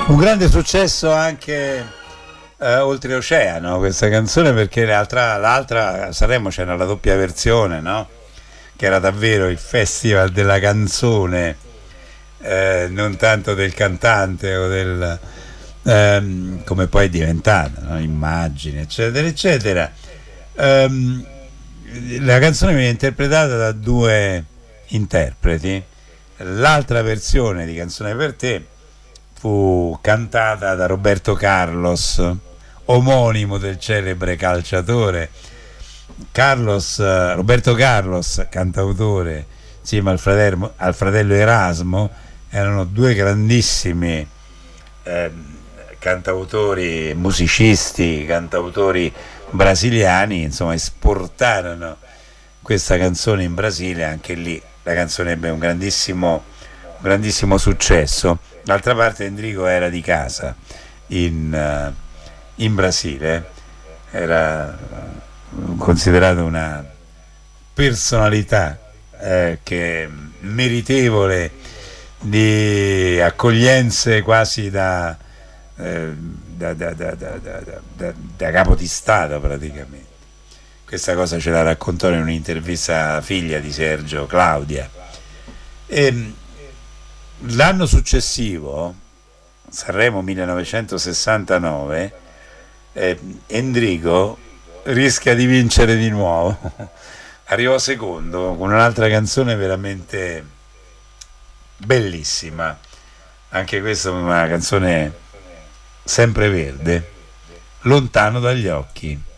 Un grande successo anche oltreoceano questa canzone, perché l'altra a Sanremo c'era la doppia versione, no? Che era davvero il festival della canzone, non tanto del cantante o del come poi è diventata, no? Immagini, eccetera, eccetera. Ehm, la canzone viene interpretata da due interpreti. L'altra versione di Canzone per te fu cantata da Roberto Carlos, omonimo del celebre calciatore. Roberto Carlos, cantautore, insieme al fratello Erasmo, erano due grandissimi cantautori, musicisti, cantautori brasiliani, insomma esportarono questa canzone in Brasile. Anche lì la canzone ebbe un grandissimo successo. D'altra parte Endrigo era di casa in Brasile, era considerato una personalità che meritevole di accoglienze quasi da capo di Stato praticamente. Questa cosa ce la raccontò in un'intervista alla figlia di Sergio, Claudia. E l'anno successivo, Sanremo 1969, Endrigo rischia di vincere di nuovo. Arrivò secondo con un'altra canzone veramente bellissima, anche questa una canzone sempreverde, Lontano dagli occhi.